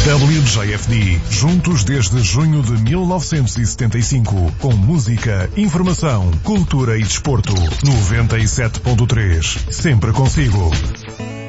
WJFD, juntos desde junho de 1975, com música, informação, cultura e desporto. 97.3, sempre consigo.